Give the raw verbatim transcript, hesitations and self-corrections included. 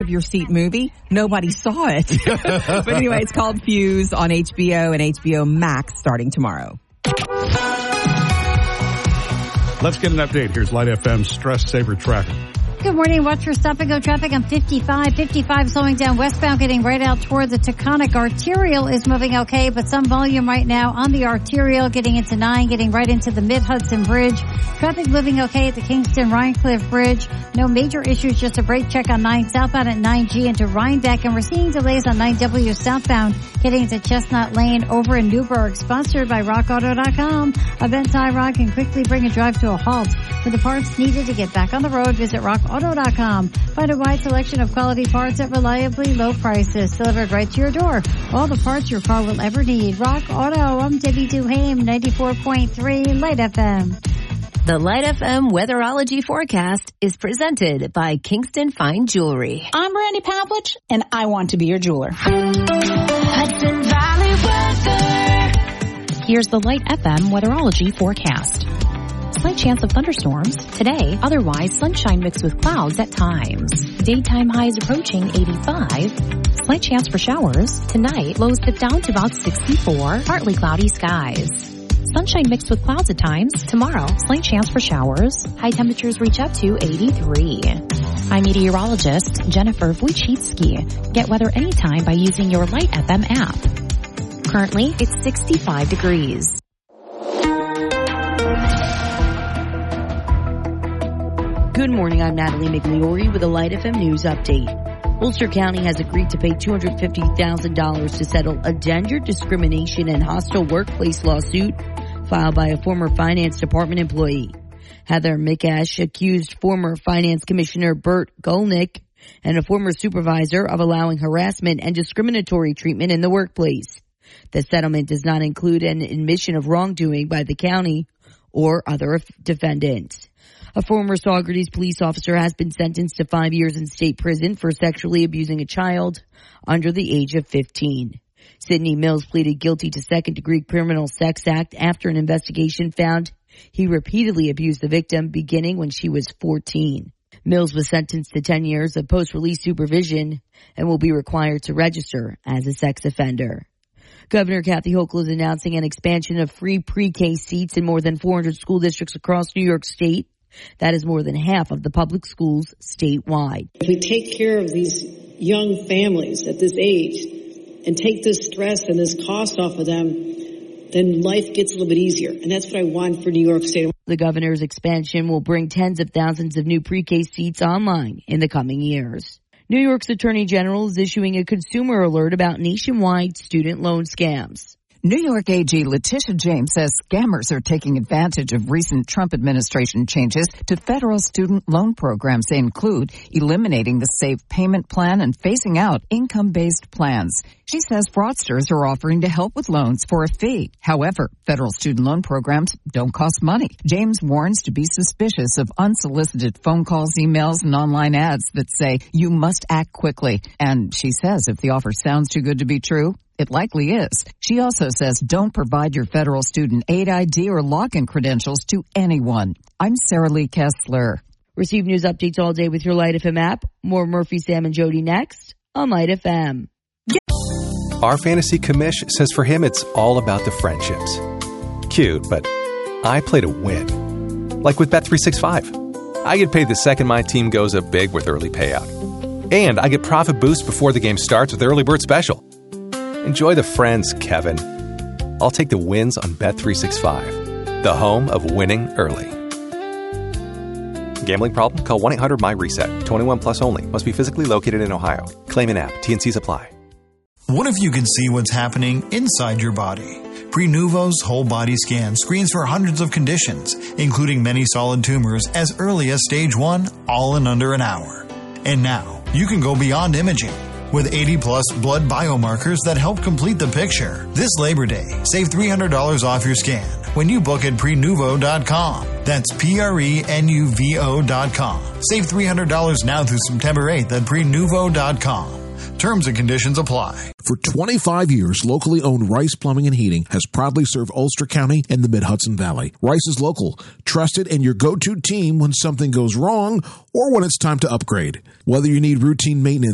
of your seat movie. Nobody saw it. But anyway, it's called Fuse on H B O and H B O Max starting tomorrow. Let's get an update. Here's Light F M's Stress Saver Tracker. Good morning. Watch for stop-and-go traffic on fifty-five. fifty-five slowing down westbound, getting right out toward the Taconic. Arterial is moving okay, but some volume right now on the arterial, getting into nine, getting right into the Mid-Hudson Bridge. Traffic moving okay at the Kingston-Rhinecliff Bridge. No major issues, just a brake check on nine southbound at nine G into Rhinebeck. And we're seeing delays on nine W southbound, getting into Chestnut Lane over in Newburgh. Sponsored by rock auto dot com. Event Rock can quickly bring a drive to a halt. For the parts needed to get back on the road, visit rock auto dot com. Find a wide selection of quality parts at reliably low prices, delivered right to your door. All the parts your car will ever need. Rock Auto. I'm Debbie Duhame, ninety-four point three Light F M. The Light F M Weatherology Forecast is presented by Kingston Fine Jewelry. I'm Brandy Pavlich, and I want to be your jeweler. Hudson Valley weather. Here's the Light F M Weatherology Forecast. Slight chance of thunderstorms today, otherwise sunshine mixed with clouds at times. Daytime highs approaching eighty-five. Slight chance for showers tonight, lows dip down to about sixty-four, partly cloudy skies. Sunshine mixed with clouds at times. Tomorrow, slight chance for showers. High temperatures reach up to eighty-three. I'm meteorologist Jennifer Wojcicki. Get weather anytime by using your Light F M app. Currently, it's sixty-five degrees. Good morning, I'm Natalie McLeory with a Light F M News update. Ulster County has agreed to pay two hundred fifty thousand dollars to settle a gender discrimination and hostile workplace lawsuit filed by a former finance department employee. Heather McAsh accused former finance commissioner Bert Golnick and a former supervisor of allowing harassment and discriminatory treatment in the workplace. The settlement does not include an admission of wrongdoing by the county or other defendants. A former Saugerties police officer has been sentenced to five years in state prison for sexually abusing a child under the age of fifteen. Sidney Mills pleaded guilty to second-degree criminal sex act after an investigation found he repeatedly abused the victim beginning when she was fourteen. Mills was sentenced to ten years of post-release supervision and will be required to register as a sex offender. Governor Kathy Hochul is announcing an expansion of free pre-K seats in more than four hundred school districts across New York State. That is more than half of the public schools statewide. If we take care of these young families at this age and take this stress and this cost off of them, then life gets a little bit easier. And that's what I want for New York State. The governor's expansion will bring tens of thousands of new pre-K seats online in the coming years. New York's Attorney General is issuing a consumer alert about nationwide student loan scams. New York A G Letitia James says scammers are taking advantage of recent Trump administration changes to federal student loan programs. They include eliminating the Save Payment Plan and phasing out income-based plans. She says fraudsters are offering to help with loans for a fee. However, federal student loan programs don't cost money. James warns to be suspicious of unsolicited phone calls, emails, and online ads that say you must act quickly. And she says if the offer sounds too good to be true, it likely is. She also says don't provide your federal student aid I D or login credentials to anyone. I'm Sarah Lee Kessler. Receive news updates all day with your Light F M app. More Murphy, Sam, and Jody next on Light F M. Our fantasy commish says for him it's all about the friendships. Cute, but I play to win. Like with Bet three sixty-five. I get paid the second my team goes up big with early payout. And I get profit boost before the game starts with Early Bird Special. Enjoy the friends, Kevin. I'll take the wins on Bet three sixty-five, the home of winning early. Gambling problem? Call one eight hundred my reset. twenty-one plus only. Must be physically located in Ohio. Claim an app. T N Cs apply. What if you could see what's happening inside your body? Prenuvo's whole body scan screens for hundreds of conditions, including many solid tumors as early as stage one, all in under an hour. And now, you can go beyond imaging. With eighty plus blood biomarkers that help complete the picture. This Labor Day, save three hundred dollars off your scan when you book at prenuvo dot com. That's P R E N U V O dot com. Save three hundred dollars now through September eighth at prenuvo dot com. Terms and conditions apply. For twenty-five years, locally owned Rice Plumbing and Heating has proudly served Ulster County and the Mid-Hudson Valley. Rice is local, trusted, and your go-to team when something goes wrong or when it's time to upgrade. Whether you need routine maintenance,